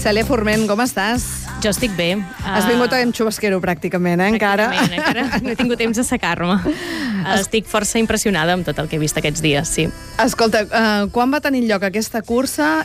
Cèlia Forment, com estàs? Jo estic bé. Has vingut amb xubasquero, pràcticament, encara. Encara no he tingut temps de secar-me. Estic força impressionada amb tot el que he vist aquests dies, sí. Escolta, quan va tenir lloc aquesta cursa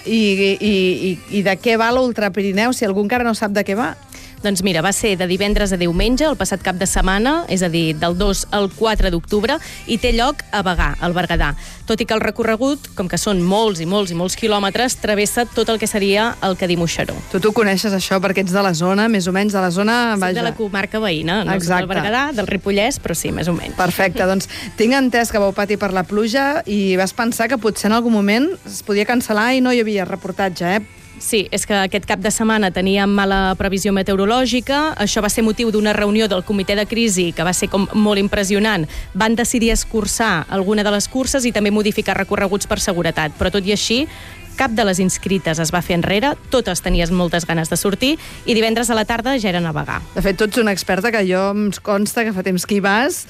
i de què va l'Ultra Pirineu, si algú encara no sap de què va? Doncs mira, va ser de divendres a diumenge, el passat cap de setmana, és a dir, del 2 al 4 d'octubre, i té lloc a Bagà, al Berguedà. Tot i que el recorregut, com que són molts i molts quilòmetres, travessa tot el que seria el Cadí Moixeró. Tu coneixes això perquè ets de la zona, més o menys de la zona... Soc de la comarca veïna, no soc del Berguedà, del Ripollès, però sí, més o menys. Perfecte, doncs tinc entès que vau patir per la pluja i vas pensar que potser en algun moment es podia cancel·lar i no hi havia reportatge, Sí, és que aquest cap de setmana teníem mala previsió meteorològica, això va ser motiu d'una reunió del comitè de crisi que va ser com molt impressionant. Van decidir escurçar alguna de les curses i també modificar recorreguts per seguretat, però tot i així, cap de les inscrites es va fer enrere, totes tenies moltes ganes de sortir i divendres a la tarda ja eren a Bagà. De fet, tu ets una experta, que jo em consta que fa temps que hi vas.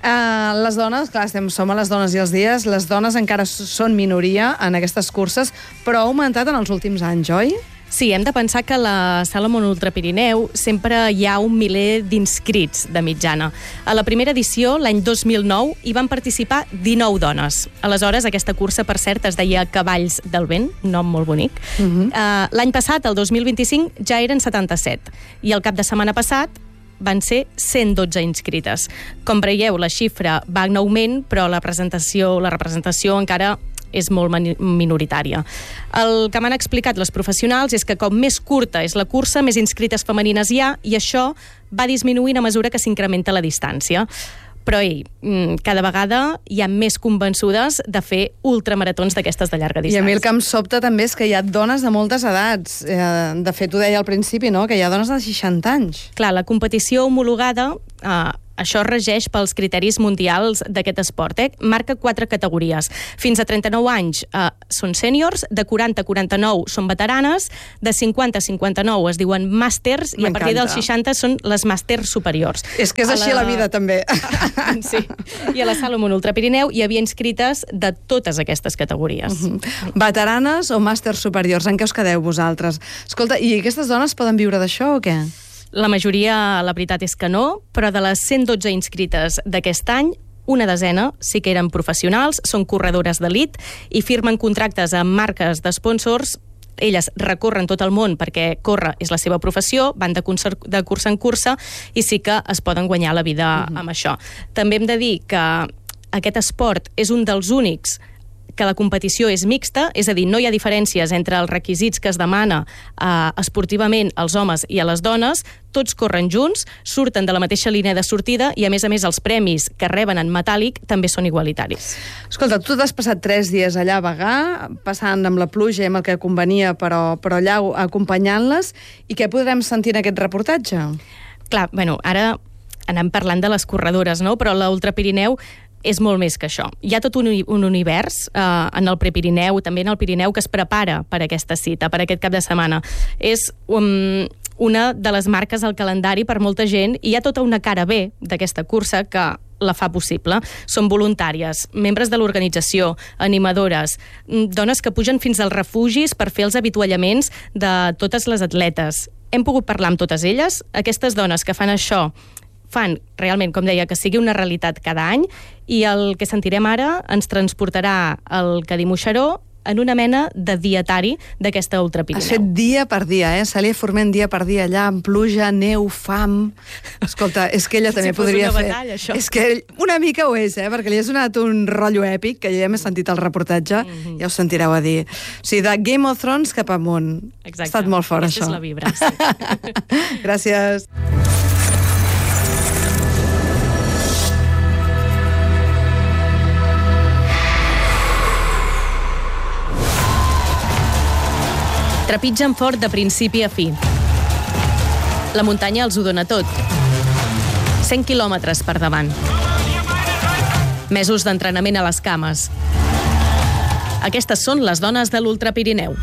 Les dones, clar, som a les dones i els dies, les dones encara són minoria en aquestes curses, però ha augmentat en els últims anys, oi? Sí, hem de pensar que a la Salomon Ultra Pirineu sempre hi ha 1 miler d'inscrits de mitjana. A la primera edició, l'any 2009, hi van participar 19 dones. Aleshores, aquesta cursa, per cert, es deia Cavalls del Vent, un nom molt bonic. L'any passat, el 2025, ja eren 77. I el cap de setmana passat van ser 112 inscrites. Com veieu, la xifra va en augment, però la representació encara és molt minoritària. El que m'han explicat les professionals és que com més curta és la cursa, més inscrites femenines hi ha, i això va disminuint a mesura que s'incrementa la distància. Però cada vegada hi ha més convençudes de fer ultramaratons d'aquestes de llarga distància. I a mi el que em sobta també és que hi ha dones de moltes edats. De fet, ho deia al principi, no?, que hi ha dones de 60 anys. Clar, la competició homologada... Això regeix pels criteris mundials d'aquest esport. Marca 4 categories. Fins a 39 anys són sèniors, de 40 a 49 són veteranes, de 50 a 59 es diuen màsters i a partir dels 60 són les màsters superiors. És que és així la vida, també. Sí. I a la Salomon Ultra Pirineu hi havia inscrites de totes aquestes categories. Veteranes o màsters superiors? En què us quedeu vosaltres? Escolta, i aquestes dones poden viure d'això o què? La majoria, la veritat és que no, però de les 112 inscrites d'aquest any, una desena sí que eren professionals, són corredores d'elit i firmen contractes amb marques d'esponsors. Elles recorren tot el món perquè córrer és la seva professió, van de cursa en cursa i sí que es poden guanyar la vida amb això. També hem de dir que aquest esport és un dels únics que la competició és mixta, és a dir, no hi ha diferències entre els requisits que es demana esportivament als homes i a les dones, tots corren junts, surten de la mateixa línia de sortida i, a més, els premis que reben en metàl·lic també són igualitaris. Escolta, tu t'has passat 3 dies allà a Bagà, passant amb la pluja i amb el que convenia, però allà acompanyant-les, i què podrem sentir en aquest reportatge? Clar, ara anem parlant de les corredores, no? Però l'Ultra Pirineu és molt més que això. Hi ha tot un univers en el Prepirineu, també en el Pirineu, que es prepara per aquesta cita, per aquest cap de setmana. És una de les marques al calendari per molta gent i hi ha tota una cara B d'aquesta cursa que la fa possible. Són voluntàries, membres de l'organització, animadores, dones que pugen fins als refugis per fer els avituallaments de totes les atletes. Hem pogut parlar amb totes elles. Aquestes dones que fan això fan realment, com deia, que sigui una realitat cada any, i el que sentirem ara ens transportarà al Cadí Moixeró en una mena de dietari d'aquesta Ultra Pirineu. Has fet dia per dia, Cèlia Forment, dia per dia, allà amb pluja, neu, fam... Escolta, és que ella també podria fer... Batalla, això. És que una mica ho és, perquè li has donat un rotllo èpic, que ja hem sentit el reportatge, ja ho sentireu a dir. O sigui, de Game of Thrones cap amunt. Exacte. Ha estat molt fort, això. Aquesta és la vibra, sí. Gràcies. Trepitgen fort de principi a fi. La muntanya els ho dona tot. 100 quilòmetres per davant. Mesos d'entrenament a les cames. Aquestes són les dones de l'Ultra Pirineu.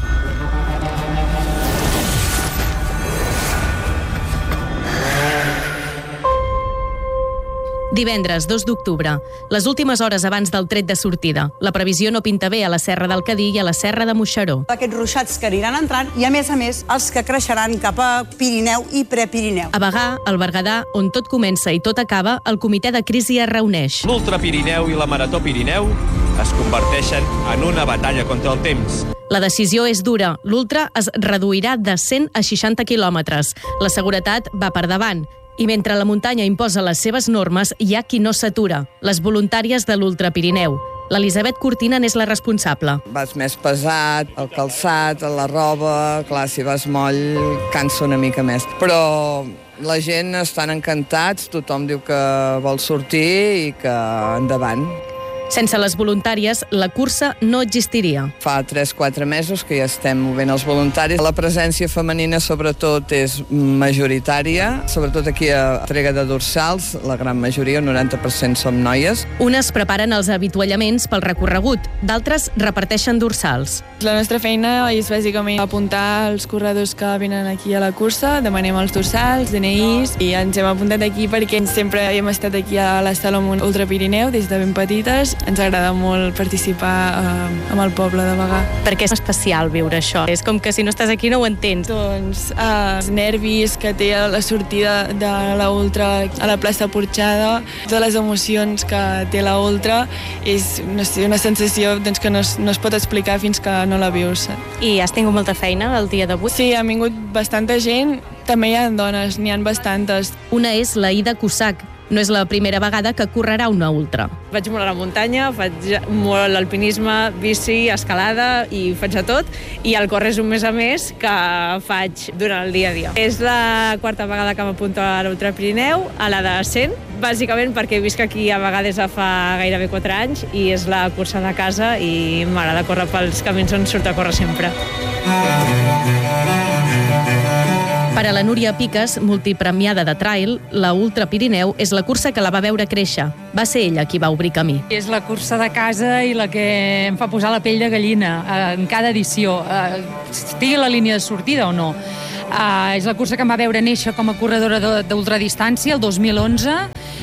Divendres, 2 d'octubre. Les últimes hores abans del tret de sortida. La previsió no pinta bé a la Serra del Cadí i a la Serra de Moixeró. Aquests ruixats que aniran entrant i, a més, els que creixeran cap a Pirineu i Prepirineu. A Bagà, al Berguedà, on tot comença i tot acaba, el comitè de crisi es reuneix. L'Ultra Pirineu i la Marató Pirineu es converteixen en una batalla contra el temps. La decisió és dura. L'Ultra es reduirà de 100 a 60 quilòmetres. La seguretat va per davant. I mentre la muntanya imposa les seves normes, hi ha qui no s'atura, les voluntàries de l'Ultra Pirineu. L'Elisabet Cortina n'és la responsable. Vas més pesat, el calçat, la roba, clar, si vas moll, cansa una mica més. Però la gent estan encantats, tothom diu que vol sortir i que endavant. Sense les voluntàries, la cursa no existiria. Fa 3-4 mesos que ja estem movent els voluntaris. La presència femenina, sobretot, és majoritària, sobretot aquí a Trega de Dorsals, la gran majoria, el 90% som noies. Unes preparen els avituallaments pel recorregut, d'altres reparteixen dorsals. La nostra feina és bàsicament apuntar els corredors que venen aquí a la cursa, demanem els dorsals, DNIs, i ens hem apuntat aquí perquè sempre hem estat aquí a la Salomon Ultra Pirineu des de ben petites. Ens agrada molt participar amb el poble de Bagà. Per què és especial viure això? És com que si no estàs aquí no ho entens. Doncs els nervis que té la sortida de la Ultra a la plaça Porxada, totes les emocions que té la Ultra, és una sensació que no es pot explicar fins que no la vius. I has tingut molta feina el dia d'avui? Sí, ha vingut bastanta gent. També hi ha dones, n'hi ha bastantes. Una és la Ida Cusac. No és la primera vegada que correrà una ultra. Faig molt a la muntanya, faig molt alpinisme, bici, escalada i faig de tot. I el córrer és un mes a més que faig durant el dia a dia. És la quarta vegada que m'apunto a l'Ultra Pirineu, a la de 100, bàsicament perquè visc aquí a Bagà des de fa gairebé 4 anys i és la cursa de casa i m'agrada córrer pels camins on surto a córrer sempre. Per a la Núria Piques, multipremiada de trail, la Ultra Pirineu és la cursa que la va veure créixer. Va ser ella qui va obrir camí. És la cursa de casa i la que em fa posar la pell de gallina en cada edició, estigui a la línia de sortida o no. És la cursa que em va veure néixer com a corredora d'ultradistància el 2011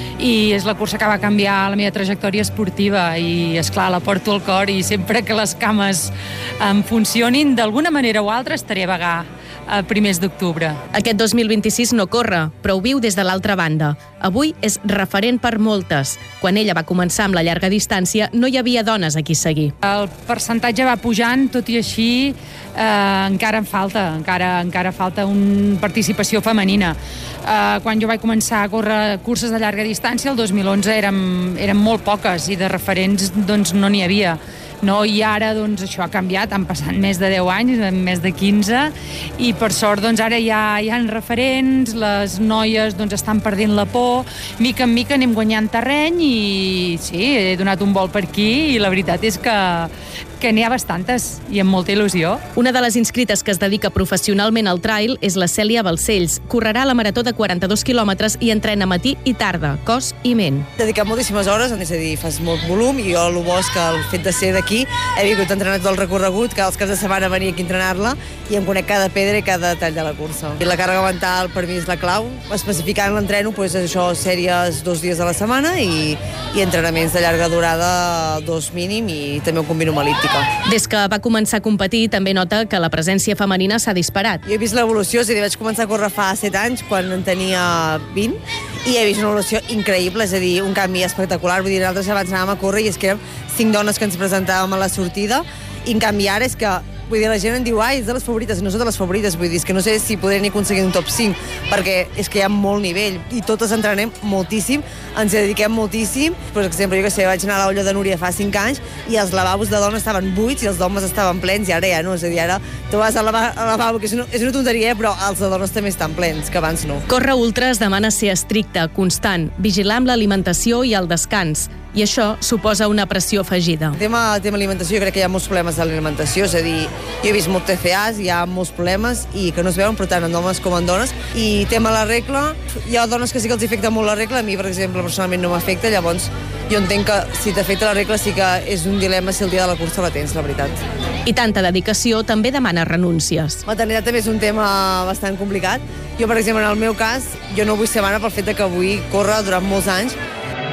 i és la cursa que va canviar la meva trajectòria esportiva i, esclar, la porto al cor i sempre que les cames em funcionin, d'alguna manera o altra estaré a Bagà a primers d'octubre. Aquest 2026 no corre, però ho viu des de l'altra banda. Avui és referent per moltes. Quan ella va començar amb la llarga distància, no hi havia dones a qui seguir. El percentatge va pujant, tot i així encara en falta, encara falta una participació femenina. Quan jo vaig començar a córrer curses de llarga distància, el 2011 eren molt poques i de referents doncs, no n'hi havia. No, i ara doncs, això ha canviat, han passat més de 10 anys, més de 15, i per sort doncs, ara ja hi ha referents, les noies doncs, estan perdent la por, mica en mica anem guanyant terreny i sí, he donat un vol per aquí i la veritat és que n'hi ha bastantes i amb molta il·lusió. Una de les inscrites que es dedica professionalment al trail és la Cèlia Balcells. Correrà la marató de 42 quilòmetres i entrena matí i tarda, cos i ment. Dedicat moltíssimes hores, és a dir, fas molt volum i jo el bo és que el fet de ser d'aquí he vingut a entrenar tot el recorregut, que els caps de setmana venia aquí a entrenar-la i em conec cada pedra i cada detall de la cursa. I la càrrega mental per mi és la clau, especificant l'entreno, doncs això, sèries 2 dies a la setmana i entrenaments de llarga durada 2 mínim i també ho combino amb elíptica. Des que va començar a competir, també nota que la presència femenina s'ha disparat. Jo he vist l'evolució, és a dir, vaig començar a córrer fa 7 anys, quan en tenia 20, i he vist una evolució increïble, és a dir, un canvi espectacular. Vull dir, nosaltres abans anàvem a córrer i és que érem 5 dones que ens presentàvem a la sortida, i en canvi ara és que vull dir, la gent em diu, és de les favorites, no són de les favorites, vull dir, és que no sé si podré ni aconseguir un top 5, perquè és que hi ha molt nivell, i totes entrenem moltíssim, ens dediquem moltíssim. Per exemple, jo que sé, vaig anar a l'Olla de Núria fa 5 anys, i els lavabos de dones estaven buits i els d'homes estaven plens, i ara ja no, és a dir, ara tu vas al lavabo, que és una tonteria, però els de dones també estan plens, que abans no. Córrer ultra es demana ser estricte, constant, vigilar amb l'alimentació i el descans, i això suposa una pressió afegida. El tema alimentació, jo crec que hi ha molts problemes de l'alimentació, és a dir, jo he vist molt TCAs, hi ha molts problemes i que no es veuen, però tant en homes com en dones. I tema la regla, hi ha dones que sí que els afecta molt la regla, a mi, per exemple, personalment no m'afecta, llavors jo entenc que si t'afecta la regla sí que és un dilema si el dia de la cursa la tens, la veritat. I tanta dedicació també demana renúncies. Maternitat també és un tema bastant complicat. Jo, per exemple, en el meu cas, jo no vull ser mare pel fet que vull córrer durant molts anys,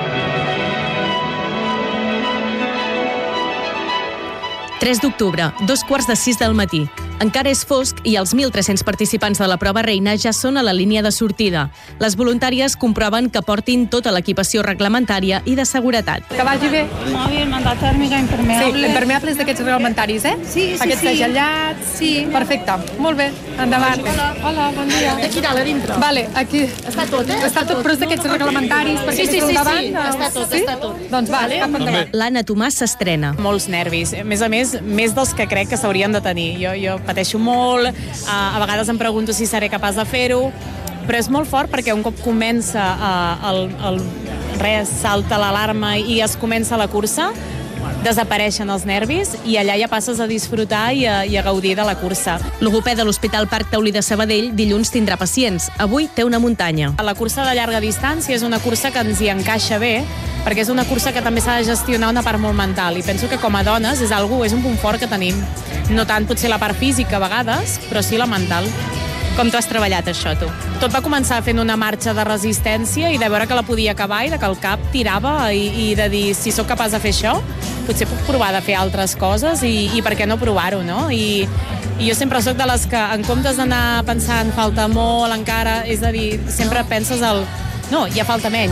3 d'octubre, 2:45 del matí. Encara és fosc i els 1.300 participants de la prova reina ja són a la línia de sortida. Les voluntàries comproven que portin tota l'equipació reglamentària i de seguretat. Que vagi bé. Mòbil, manta tèrmica, impermeable. Sí, impermeables d'aquests reglamentaris, eh? Sí. Aquests segellats. Sí. Perfecte. Molt bé. Endavant. Hola, bon dia. Aquí dalt, a dintre. Vale, aquí. Està tot, eh? Està tot, però és d'aquests reglamentaris, perquè Sí. Està tot, està tot. Doncs va, cap endavant. L'Anna Tomàs s'estrena. Molts nervis. A més, més dels que crec que s'haurien de tenir. Jo pateixo molt, a vegades em pregunto si seré capaç de fer-ho, però és molt fort perquè un cop comença salta l'alarma i es comença la cursa, desapareixen els nervis i allà ja passes a disfrutar i a gaudir de la cursa. Logopeda de l'Hospital Parc Taulí de Sabadell dilluns tindrà pacients. Avui té una muntanya. La cursa de llarga distància és una cursa que ens hi encaixa bé, perquè és una cursa que també s'ha de gestionar una part molt mental, i penso que com a dones és un punt fort que tenim. No tant potser la part física a vegades, però sí la mental. Com t'ho has treballat, això, tu? Tot va començar fent una marxa de resistència i de veure que la podia acabar i de que el cap tirava i de dir, si sóc capaç de fer això, potser puc provar de fer altres coses i per què no provar-ho, no? I jo sempre sóc de les que, en comptes d'anar pensant falta molt encara, és a dir, sempre penses no, ja falta menys.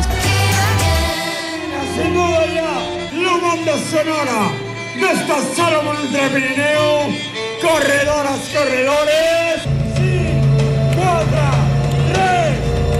Sin duda ya, la banda sonora de esta Salomón Ultra Pirineu, corredoras, corredores,